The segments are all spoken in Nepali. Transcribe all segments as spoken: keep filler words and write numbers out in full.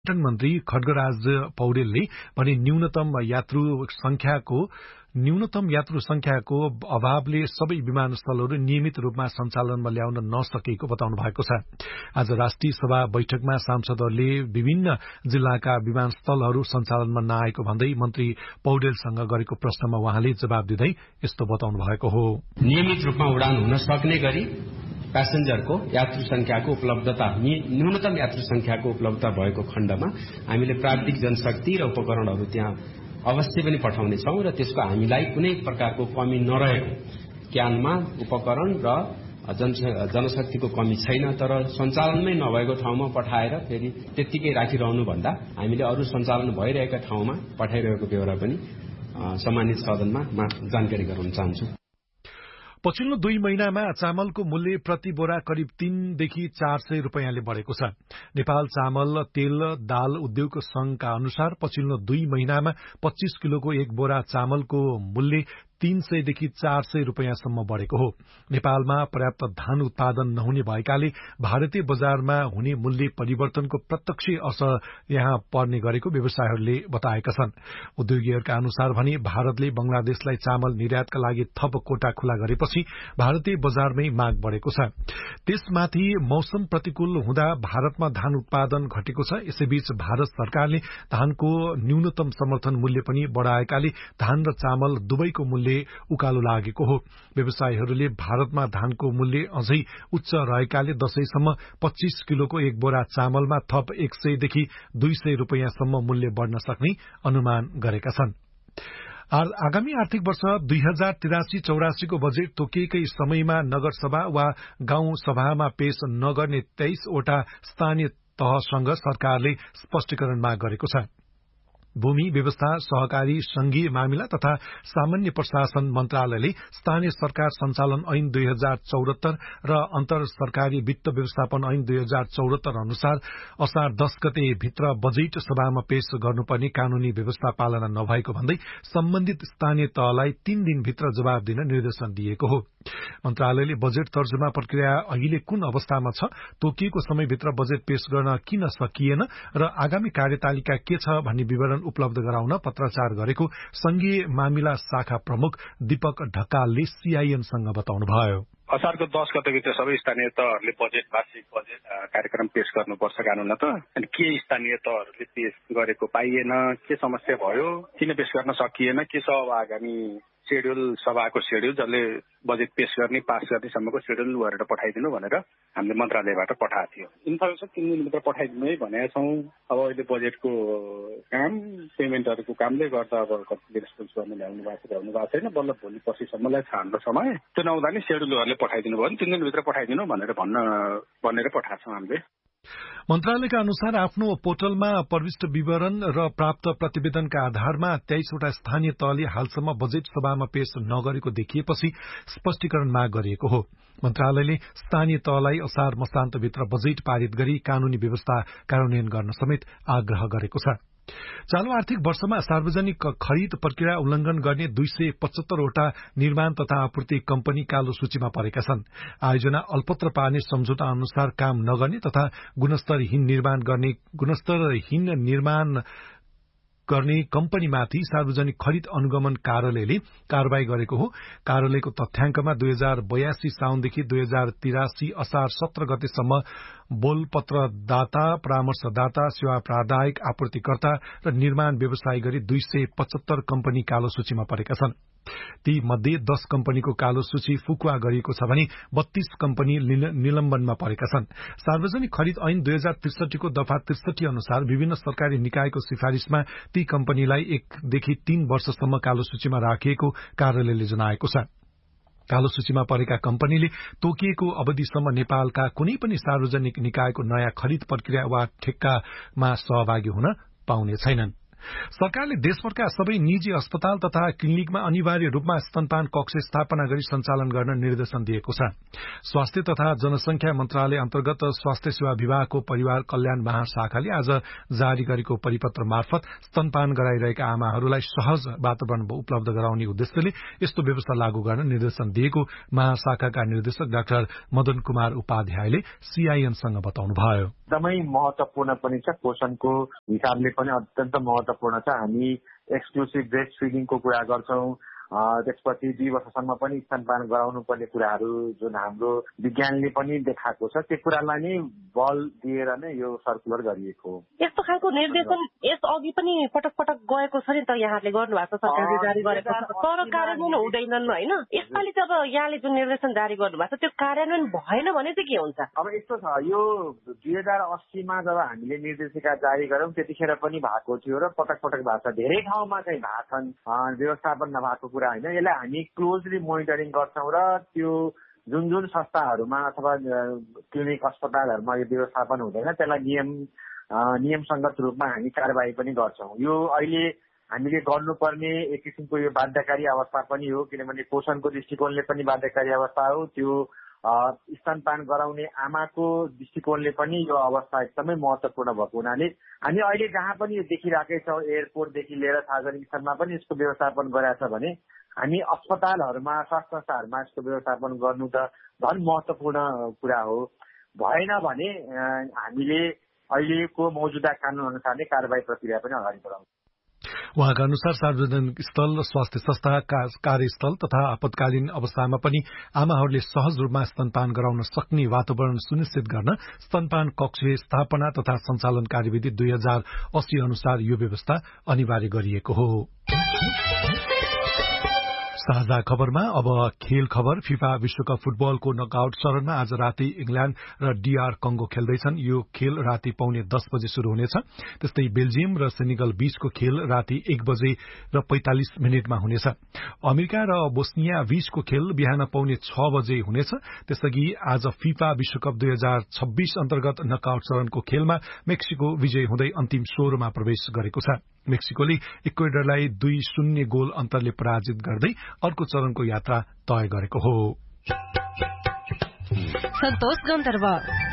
पर्यटन मन्त्री खड्गराज पौडेलले भने न्यूनतम यात्रु संख्याको न्यूनतम यात्रु संख्याको अभावले सबै विमानस्थलहरू नियमित रूपमा सञ्चालनमा ल्याउन नसकेको बताउनु भएको छ। आज राष्ट्रिय सभा बैठकमा सांसदहरूले विभिन्न जिल्लाका विमानस्थलहरू सञ्चालनमा नआएको भन्दै मन्त्री पौडेलसँग गरेको प्रश्नमा उहाँले जवाब दिँदै यस्तो बताउनु भएको हो। नियमित रूपमा उडान हुन सक्ने गरी प्यासेन्जरको यात्रु संख्याको उपलब्धता न्यूनतम यात्रु संख्याको उपलब्धता भएको खण्डमा हामीले प्राविधिक जनशक्ति र उपकरणहरू त्यहाँ अवश्य पनि पठाउनेछौँ र त्यसको हामीलाई कुनै प्रकारको कमी नरहेको ज्ञानमा उपकरण र जनशक्तिको कमी छैन। तर सञ्चालनमै नभएको ठाउँमा पठाएर फेरि त्यत्तिकै राखिरहनु भन्दा हामीले अरू सञ्चालन भइरहेका ठाउँमा पठाइरहेको बेहोरा पनि सम्मानित सदनमा जानकारी गराउन चाहन्छु। पछिल्लो दुई महिनामा चामलको मूल्य प्रति बोरा करिब तीनदेखि चार सय रूपियाँले बढ़ेको छ। नेपाल चामल तेल दाल उद्योग संघका अनुसार पछिल्लो दुई महिनामा पच्चीस किलोको एक बोरा चामलको मूल्य तीन सयदेखि चार सय रूपियाँसम्म बढ़ेको हो। नेपालमा पर्याप्त धान उत्पादन नहुने भएकाले भारतीय बजारमा हुने मूल्य परिवर्तनको प्रत्यक्ष असर यहाँ पर्ने गरेको व्यवसायीहरूले बताएका छन्। उद्योगीहरूका अनुसार भने भारतले बंगलादेशलाई चामल निर्यातका लागि थप कोटा खुला गरेपछि भारतीय बजारमै माग बढ़ेको छ। त्यसमाथि मौसम प्रतिकूल हुँदा भारतमा धान उत्पादन घटेको छ। यसैबीच भारत सरकारले धानको न्यूनतम समर्थन मूल्य पनि बढ़ाएकाले धान र चामल दुवैको मूल्य उकालो लागेको हो। व्यवसायीहरूले भारतमा धानको मूल्य अझै उच्च रहेकाले दशैंसम्म पच्चीस किलोको एक बोरा चामलमा थप एक सयदेखि दुई सय रूपियाँसम्म मूल्य बढ़न सक्ने अनुमान गरेका छन्। आगामी आर्थिक वर्ष दुई हजार तिरासी चौरासीको बजेट तोकिएकै समयमा नगरसभा वा गाउँ सभामा पेश नगर्ने तेइसवटा स्थानीय तहसँग सरकारले स्पष्टीकरण माग गरेको छ। भूमि व्यवस्था सहकारी संघीय मामिला तथा सामान्य प्रशासन मन्त्रालयले स्थानीय सरकार संचालन ऐन दुई हजार चौहत्तर र अन्तर सरकारी वित्त व्यवस्थापन ऐन दुई हजार चौहत्तर अनुसार असार दश गते भित्र बजेट सभामा पेश गर्नुपर्ने कानूनी व्यवस्था पालना नभएको भन्दै सम्बन्धित स्थानीय तहलाई तीन दिनभित्र जवाब दिन निर्देशन दिएको हो। मन्त्रालयले बजेट तर्जुमा प्रक्रिया अहिले कुन अवस्थामा छ, तोकिएको समयभित्र बजेट पेश गर्न किन सकिएन र आगामी कार्यतालिका के छ भन्ने विवरण उपलब्ध गराउन पत्राचार गरेको संघीय मामिला शाखा प्रमुख दीपक ढकालले सीआईएनसँग बताउनुभयो। असारको दश गतेभित्र सबै स्थानीय तहहरूले बजेट वार्षिक बजेट कार्यक्रम पेश गर्नुपर्छ कानूनमा त। अनि के स्थानीय तहहरूले पेश गरेको पाइएन, के समस्या भयो, किन पेश गर्न सकिएन, के छ अब आगामी शेड्युल सभाको शेड्युल जसले बजेट पेश गर्ने पास गर्नेसम्मको शेड्युल गरेर पठाइदिनु भनेर हामीले मन्त्रालयबाट पठाएको थियो। इन्फर्मेसन तीन दिनभित्र पठाइदिनु है भनेका छौँ। अब अहिले बजेटको काम पेमेन्टहरूको कामले गर्दा अब कतिले रेस्पोन्स गर्न ल्याउनु भएको छ ल्याउनु भएको छैन। बल्ल भोलि पर्सिसम्मलाई छ हाम्रो समय। त्यो नहुँदा नि शेड्युलहरूले पठाइदिनु भयो भने तीन दिनभित्र पठाइदिनु भनेर भन्न भनेर पठाएको छौँ हामीले। मन्त्रालयका अनुसार आफ्नो पोर्टलमा प्रविष्ट विवरण र प्राप्त प्रतिवेदनका आधारमा तेइसवटा स्थानीय तहले हालसम्म बजेट सभामा पेश नगरेको देखिएपछि स्पष्टीकरण माग गरिएको हो। मन्त्रालयले स्थानीय तहलाई असार मसान्तभित्र बजेट पारित गरी कानूनी व्यवस्था कार्यान्वयन गर्न समेत आग्रह गरेको छ। चालू आर्थिक वर्षमा सार्वजनिक खरिद प्रक्रिया उल्लंघन गर्ने दुई सय पचहत्तरवटा निर्माण तथा आपूर्ति कम्पनी कालो सूचीमा परेका छन्। आयोजना अल्पत्र पार्ने सम्झौता अनुसार काम नगर्ने तथा गुणस्तरहीन निर्माण गर्ने गुणस्तरहीन निर्माण गर्ने कम्पनीमाथि सार्वजनिक खरिद अनुगमन कार्यालयले कार्यवाही गरेको हो। कार्यालयको तथ्याङ्कमा दुई हजार बयासी साउनदेखि दुई हजार तिरासी असार सत्र गतेसम्म बोलपत्रदाता, परामर्शदाता, सेवा प्रदायक, आपूर्तिकर्ता र निर्माण व्यवसाय गरी दुई सय पचहत्तर कम्पनी कालो सूचीमा परेका छन्। ती मध्ये दश कम्पनीको कालो सूची फुकुवा गरिएको छ भने बत्तीस कम्पनी निलम्बनमा परेका छन्। सार्वजनिक खरिद ऐन दुई हजार त्रिसठीको दफा त्रिसठी अनुसार विभिन्न सरकारी निकायको सिफारिशमा ती कम्पनीलाई एकदेखि तीन वर्षसम्म कालो सूचीमा राखिएको कार्यालयले जनाएको छ। कालो सूचीमा परेका कम्पनीले तोकिएको अवधिसम्म नेपालका कुनै पनि सार्वजनिक निकायको नयाँ खरिद प्रक्रिया वा ठेक्कामा सहभागी हुन पाउने छैनन्। सरकारले देशभरका सबै निजी अस्पताल तथा क्लिनिकमा अनिवार्य रूपमा स्तनपान कक्ष स्थापना गरी सञ्चालन गर्न निर्देशन दिएको छ। स्वास्थ्य तथा जनसंख्या मन्त्रालय अन्तर्गत स्वास्थ्य सेवा विभागको परिवार कल्याण महाशाखाले आज जारी गरेको परिपत्र मार्फत स्तनपान गराइरहेका आमाहरूलाई सहज वातावरण उपलब्ध गराउने उद्देश्यले यस्तो व्यवस्था लागू गर्न निर्देशन दिएको महाशाखाका निर्देशक डाक्टर मदन कुमार उपाध्यायले सीआईएनसँग बताउनुभयो। एकदमै महत्वपूर्ण पनि छ, पोषणको हिसाबले पनि अत्यन्त महत्वपूर्ण छ। हामी एक्सक्लुसिभ ब्रेस्ट फिडिङको कुरा गर्छौं, त्यसपछि दुई वर्षसम्म पनि स्तनपान गराउनु पर्ने कुराहरू जुन हाम्रो विज्ञानले पनि देखाएको छ, त्यो कुरालाई नै बल दिएर नै यो सर्कुलर गरिएको हो। यस्तो खालको निर्देशन यस अघि पनि पटक पटक गएको छ नि त, यहाँले गर्नु भएको छ, सरकारले जारी गरेको छ, तर कार्यान्वयन हुँदैनन् होइन। यसपालि जब यहाँले जुन निर्देशन जारी गर्नु भएको छ त्यो कार्यान्वयन भएन भने चाहिँ के हुन्छ? अब यस्तो छ, यो दुई हजार अस्सीमा जब हामीले निर्देशिका जारी गऱ्यौं त्यतिखेर पनि भएको थियो र पटक पटक भएको छ, धेरै ठाउँमा चाहिँ भएको छन्, व्यवस्थापन नभएको कुरा होइन। यसलाई हामी क्लोजली मोनिटरिङ गर्छौं र त्यो जुन जुन संस्थाहरूमा अथवा क्लिनिक अस्पतालहरूमा यो व्यवस्थापन हुँदैन त्यसलाई नियम नियमसङ्गत रूपमा हामी कारबाही पनि गर्छौं। यो अहिले हामीले गर्नुपर्ने एक किसिमको यो बाध्यकारी अवस्था पनि हो, किनभने पोषणको दृष्टिकोणले पनि बाध्यकारी अवस्था हो, त्यो स्तनपान गराउने आमाको दृष्टिकोणले पनि यो अवस्था एकदमै महत्वपूर्ण भएको हुनाले हामी अहिले जहाँ पनि यो देखिरहेकै छौँ, एयरपोर्टदेखि लिएर सार्वजनिक स्थलमा पनि यसको व्यवस्थापन गरेका छ भने हामी अस्पतालहरूमा स्वास्थ्य संस्थाहरूमा यसको व्यवस्थापन गर्नु त झन् महत्वपूर्ण कुरा हो। भएन भने हामीले अहिलेको मौजुदा कानून अनुसार नै कारबाही प्रक्रिया पनि अगाडि बढाउँछौँ। उहाँका अनुसार सार्वजनिक स्थल, स्वास्थ्य संस्था, कार्यस्थल तथा आपतकालीन अवस्थामा पनि आमाहरूले सहज रूपमा स्तनपान गराउन सक्ने वातावरण सुनिश्चित गर्न स्तनपान कक्ष स्थापना तथा सञ्चालन कार्यविधि दुई हजार अस्सी अनुसार यो व्यवस्था अनिवार्य गरिएको हो। साझा खबरमा अब खेल खबर। फिफा विश्वकप फुटबलको नकआउट चरणमा आज राति इंग्ल्याण्ड र डीआर कंगो खेल्दैछन्। यो खेल राति पौने दस बजे शुरू हुनेछ। त्यस्तै बेल्जियम र सेनेगल बीचको खेल राति एक बजे र पैंतालिस मिनटमा हुनेछ। अमेरिका र बोस्निया बीचको खेल बिहान पौने छ बजे हुनेछ। त्यसअघि आज फिफा विश्वकप दुई हजार छब्बीस अन्तर्गत नकआउट चरणको खेलमा मेक्सिको विजयी हुँदै अन्तिम सोह्रमा प्रवेश गरेको छ। मेक्सिकोले इक्वेडरलाई दुई शून्य गोल अन्तरले पराजित गर्दै अर्को चरणको यात्रा तय गरेको हो। सन्तोष गन्धर्व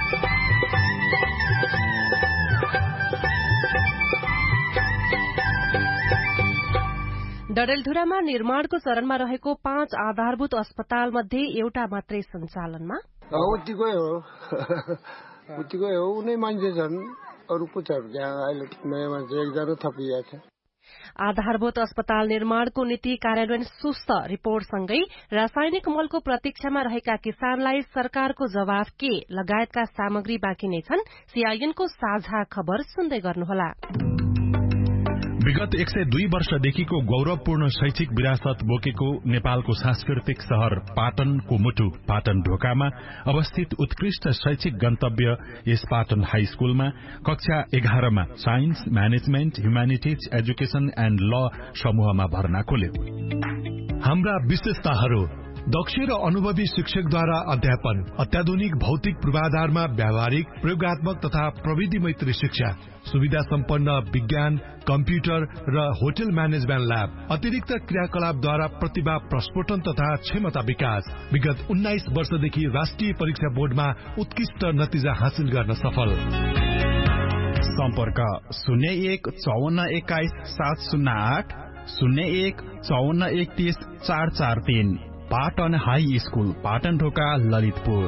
डडेलधुरामा निर्माणको चरणमा रहेको पाँच आधारभूत अस्पताल मध्ये एउटा मात्रै सञ्चालनमा उतिकै हो उतिकै हो उनी मान्छे छन् अरु पुछहरू त्यहाँ अहिले नयाँ मान्छे एकजना थपिया छ। आधारभूत अस्पताल निर्माणको नीति कार्यान्वयन सुस्त रिपोर्टसँगै रासायनिक मलको प्रतीक्षामा रहेका किसानलाई सरकारको जवाफ के लगायतका सामग्री बाँकी नै छन्। सीआईएनको साझा खबर सुन्दै गर्नुहोला। विगत एक सय दुई वर्षदेखिको गौरवपूर्ण शैक्षिक विरासत बोकेको नेपालको सांस्कृतिक शहर पाटनको मुटु पाटन ढोकामा अवस्थित उत्कृष्ट शैक्षिक गन्तव्य यस पाटन हाई स्कूलमा कक्षा एघारमा science, management, humanities, education and ल समूहमा भर्ना खोल्यो। हाम्रा विशेषताहरू: दक्ष र अनुभवी शिक्षकद्वारा अध्यापन, अत्याधुनिक भौतिक पूर्वाधारमा व्यावहारिक, प्रयोगात्मक तथा प्रविधि मैत्री शिक्षा, सुविधा सम्पन्न विज्ञान, कम्प्युटर र होटल म्यानेजमेन्ट ल्याब, अतिरिक्त क्रियाकलापद्वारा प्रतिभा प्रस्फोटन तथा क्षमता विकास। विगत उन्नाइस वर्षदेखि राष्ट्रिय परीक्षा बोर्डमा उत्कृष्ट नतिजा हासिल गर्न सफल। सम्पर्क शून्य एक चौवन्न एक्काइस सात शून्य आठ, शून्य एक चौवन्न एकतीस चार चार तीन। पाटन हाई स्कूल, पाटन ढोका, ललितपुर।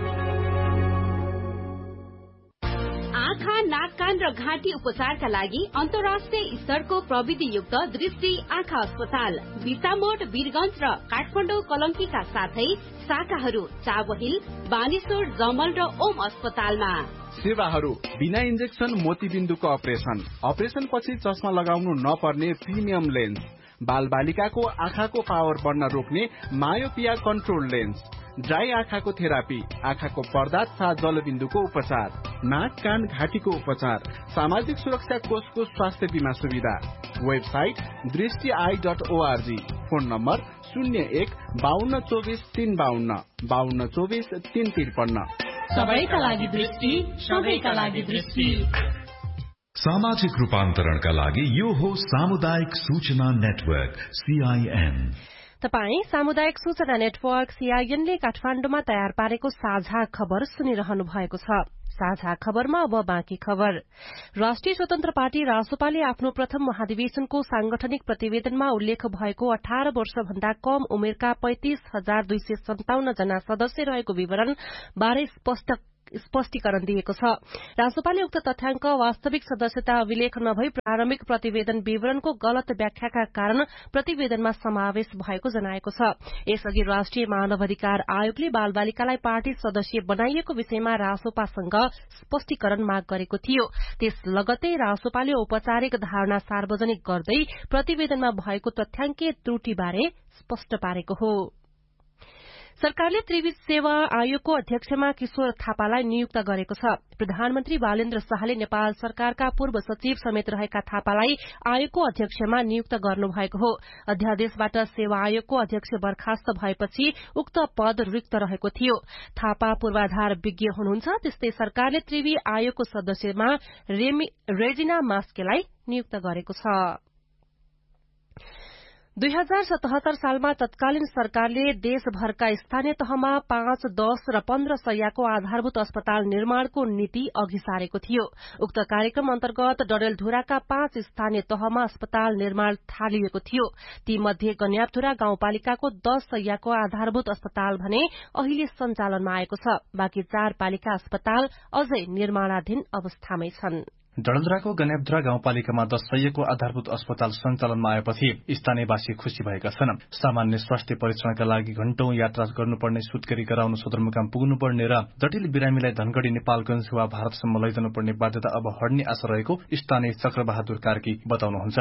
आँखा, नाक, कान र घाँटी उपचारका लागि अन्तर्राष्ट्रिय स्तरको प्रविधियुक्त दृष्टि आँखा अस्पताल बिसामोड, वीरगंज र काठमाडौँ कलंकीका साथै शाखाहरू चाबहिल, बानेश्वर, जमल र ओम अस्पतालमा। सेवाहरू: बिना इन्जेक्सन मोतीबिन्दुको अपरेशन, अपरेशन पछि चस्मा लगाउनु नपर्ने प्रिमियम लेन्स, बाल बालिकाको आँखाको पावर बढ्न रोक्ने मायोपिया कन्ट्रोल लेन्स, ड्राई आँखाको थेरापी, आँखाको पर्दा तथा जलबिन्दुको उपचार, नाक, कान, घाँटीको उपचार, सामाजिक सुरक्षा कोषको स्वास्थ्य बीमा सुविधा। वेबसाइट दृष्टि I dot ORG. Phone number शून्य एक बाहन्न चौबिस तीन बाहन्न बाहन्न चौबिस तीन त्रिपन्न। सबैका लागि दृष्टि, सबैका लागि दृष्टि। सामाजिक रूपान्तरणका लागि यो हो सामुदायिक सूचना नेटवर्क सीआईएन। तपाई सामुदायिक सूचना नेटवर्क सीआईएन ले काठमाडौँमा तयार पारेको साझा खबर सुनिरहनु भएको छ। साझा खबरमा अब बाँकी खबर। राष्ट्रिय स्वतन्त्र पार्टी रासोपाले आफ्नो प्रथम महाधिवेशनको सांगठनिक प्रतिवेदनमा उल्लेख भएको अठार वर्ष भन्दा कम उमेरका पैंतिस हजार दुई सय सन्ताउन्न जना सदस्य रहेको विवरण बारे स्पष्ट स्पष्टीकरण दिएको छ। रासोपाले उक्त तथ्याङ्क वास्तविक सदस्यता अभिलेख नभई प्रारम्भिक प्रतिवेदन विवरणको गलत व्याख्याका कारण प्रतिवेदनमा समावेश भएको जनाएको छ। यसअघि राष्ट्रिय मानव अधिकार आयोगले बालबालिकालाई पार्टी सदस्य बनाइएको विषयमा रासोपासँग स्पष्टीकरण माग गरेको थियो। त्यस लगतै रासोपाले औपचारिक धारणा सार्वजनिक गर्दै प्रतिवेदनमा भएको तथ्याङ्कीय त्रुटिबारे स्पष्ट पारेको हो। सरकारले त्रिवी सेवा आयोगको अध्यक्षमा किशोर थापालाई नियुक्त गरेको छ। प्रधानमन्त्री बालेन्द्र शाहले नेपाल सरकारका पूर्व सचिव समेत रहेका थापालाई आयोगको अध्यक्षमा नियुक्त गर्नुभएको हो। अध्यादेशबाट सेवा आयोगको अध्यक्ष बर्खास्त भएपछि उक्त पद रिक्त रहेको थियो। थापा पूर्वाधार विज्ञ हुनुहुन्छ। त्यस्तै सरकारले त्रिवी आयोगको सदस्यमा रेजिना मास्केलाई नियुक्त गरेको छ। दुई हजार सतहत्तर सालमा तत्कालीन सरकारले देशभरका स्थानीय तहमा पाँच दश र पन्ध्र सयको आधारभूत अस्पताल निर्माणको नीति अघि सारेको थियो। उक्त कार्यक्रम अन्तर्गत डडेलधुराका पाँच स्थानीय तहमा अस्पताल निर्माण थालिएको थियो। तीमध्ये गन्याबधुरा गाउँपालिकाको दश सयको आधारभूत अस्पताल भने अहिले सञ्चालनमा आएको छ। बाँकी चार पालिका अस्पताल अझै निर्माणाधीन अवस्थामै छन्। डडेलधुराको गन्याबधुरा गाउँपालिकामा दश सयको आधारभूत अस्पताल सञ्चालनमा आएपछि स्थानीयवासी खुशी भएका छन्। सामान्य स्वास्थ्य परीक्षणका लागि घण्टौं यात्रा गर्नुपर्ने, सुत्केरी गराउन सदरमुकाम पुग्नुपर्ने र जटिल बिरामीलाई धनगढ़ी नेपालगंज वा भारतसम्म लैजानुपर्ने बाध्यता अब हट्ने आशा रहेको स्थानीय चक्रबहादुर कार्की बताउनुहुन्छ।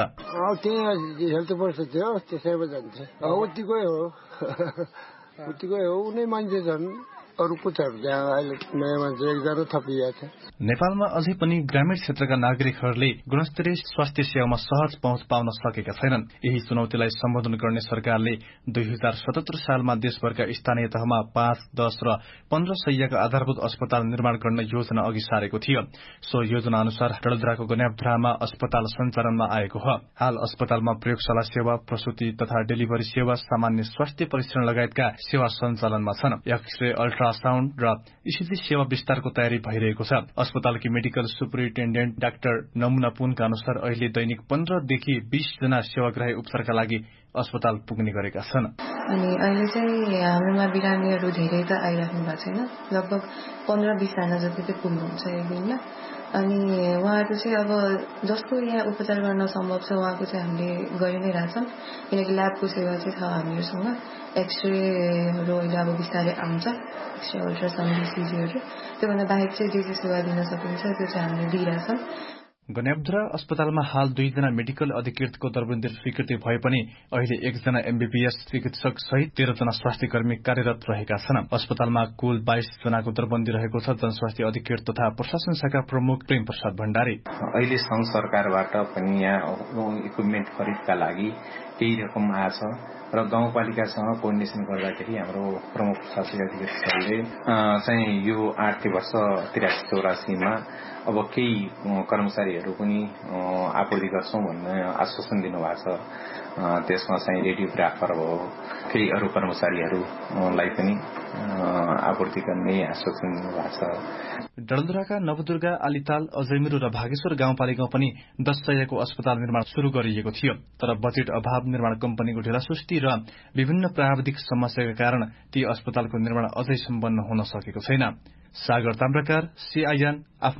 नेपालमा अझै पनि ग्रामीण क्षेत्रका नागरिकहरूले गुणस्तरीय स्वास्थ्य सेवामा सहज पहुँच पाउन सकेका छैनन्। यही चुनौतीलाई सम्बोधन गर्ने सरकारले दुई हजार सतहत्तर सालमा देशभरका स्थानीय तहमा पाँच दश र पन्ध्र सयका आधारभूत अस्पताल निर्माण गर्न योजना अघि सारेको थियो। सो योजना अनुसार डडेलधुराको गन्याबधुरामा अस्पताल सञ्चालनमा आएको हो। हाल अस्पतालमा प्रयोगशाला सेवा, प्रसूति तथा डेलिभरी सेवा, सामान्य स्वास्थ्य परीक्षण लगायतका सेवा सञ्चालनमा छन्। एक्सरे, अल्ट्रासाउण्ड र ईसीजी सेवा विस्तारको तयारी भइरहेको छ। अस्पतालकी मेडिकल सुपरिन्टेन्डेन्ट डाक्टर नमुना पुनका अनुसार अहिले दैनिक पन्ध्रदेखि बीस जना सेवाग्राही उपचारका लागि अस्पताल पुग्ने गरेका छन्। अनि अहिले चाहिँ हाम्रोमा बिरामीहरू धेरै त आइराख्नु भएको छैन। लगभग पन्ध्र बीस जना जति चाहिँ पुग्नुहुन्छ एक दिनमा। अनि उहाँहरू चाहिँ अब जसको यहाँ उपचार गर्न सम्भव छ उहाँको चाहिँ हामीले गरि नै रहेछौँ। किनकि ल्याबको सेवा चाहिँ छ हामीहरूसँग। एक्सरेहरू अहिले अब बिस्तारै आउँछ, एक्सरे, अल्ट्रासाउन्ड, इसिजीहरू। त्योभन्दा बाहेक चाहिँ जे जे सेवा दिन सकिन्छ त्यो चाहिँ हामीले दिइरहेछौँ। गन्याबधुरा अस्पतालमा हाल दुईजना मेडिकल अधिकृतको दरबन्दी स्वीकृति भए पनि अहिले एकजना एमबीबीएस चिकित्सक सहित तेह्र जना स्वास्थ्य कर्मी कार्यरत रहेका छन्। अस्पतालमा कुल बाइस जनाको दरबन्दी रहेको छ। जनस्वास्थ्य अधिकृत तथा प्रशासन शाखा प्रमुख प्रेम प्रसाद भण्डारी अहिले संघ सरकारबाट पनि यहाँ इक्विपमेन्ट खरिदका लागि केही रकम आछ र गाउँपालिकासँग कोर्डिनेसन गर्दाखेरि हाम्रो प्रमुख प्रशासकीय अधिकृतले चाहिँ यो आर्थिक वर्ष त्रियासी चौरासीमा अब केही कर्मचारीहरू पनि आपूर्ति गर्छौं भन्ने आश्वासन दिनुभएको छ। त्यसमा चाहिँ रेडियोग्राफर हो, केही अरू कर्मचारीहरूलाई पनि आपूर्ति गर्ने आश्वासन दिनुभएको छ। डडेलधुराका नवदुर्गा, आलिताल, अजयमिरो र भागेश्वर गाउँपालिकामा पनि दश सयको अस्पताल निर्माण शुरू गरिएको थियो। तर बजेट अभाव, निर्माण कम्पनीको ढिलासुस्ती र विभिन्न प्राविधिक समस्याका कारण ती अस्पतालको निर्माण अझै सम्पन्न हुन सकेको छैन। सागर ताम्राकार, सीआईएन।